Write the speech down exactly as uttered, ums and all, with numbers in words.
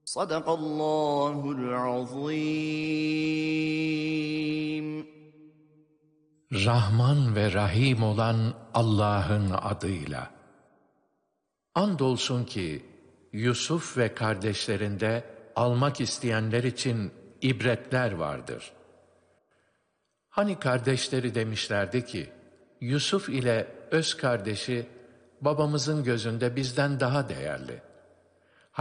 Sadakallahul azim. Rahman ve Rahim olan Allah'ın adıyla. Andolsun ki Yusuf ve kardeşlerinde almak isteyenler için ibretler vardır. Hani kardeşleri demişlerdi ki, Yusuf ile öz kardeşi babamızın gözünde bizden daha değerli.